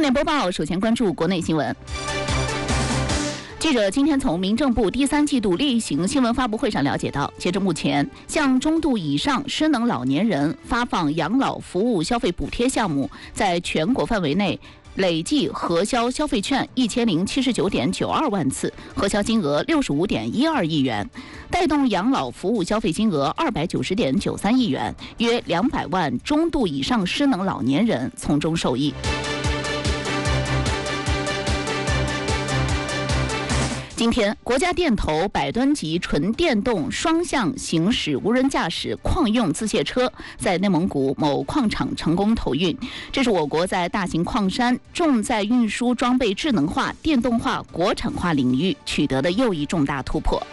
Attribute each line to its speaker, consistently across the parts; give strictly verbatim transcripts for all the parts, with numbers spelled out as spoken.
Speaker 1: 点播报，首先关注国内新闻。记者今天从民政部第三季度例行新闻发布会上了解到，截至目前，向中度以上失能老年人发放养老服务消费补贴项目，在全国范围内累计核销消费券一千零七十九点九二万次，核销金额六十五点一二亿元，带动养老服务消费金额二百九十点九三亿元，约两百万中度以上失能老年人从中受益。今天，国家电投百吨级纯电动双向行驶无人驾驶矿用自卸车在内蒙古某矿场成功投运，这是我国在大型矿山重载运输装备智能化、电动化、国产化领域取得的又一重大突破。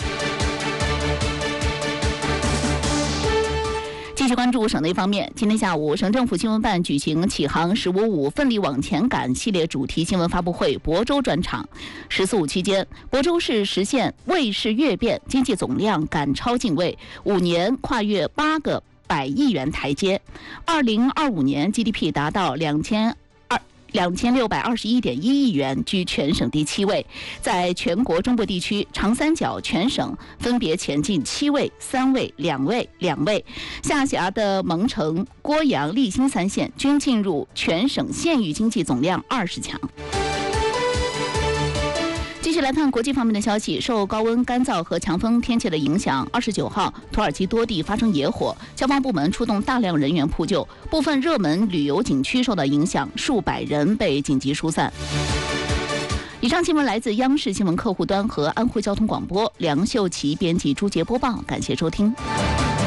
Speaker 1: 继续关注省内方面，今天下午，省政府新闻办举行启航十五五奋力往前赶系列主题新闻发布会亳州专场。十四五期间，亳州市实现卫士跃变，经济总量赶超进卫，五年跨越八个百亿元台阶。二零二五年 G D P 达到两千二。两千六百二十一点一亿元，居全省第七位，在全国中部地区、长三角全省分别前进七位、三位、两位、两位。下辖的蒙城、郭阳、利辛三县均进入全省县域经济总量二十强。继续来看国际方面的消息，受高温、干燥和强风天气的影响，二十九号，土耳其多地发生野火，消防部门出动大量人员扑救，部分热门旅游景区受到影响，数百人被紧急疏散。以上新闻来自央视新闻客户端和安徽交通广播，梁秀琪编辑，朱杰播报，感谢收听。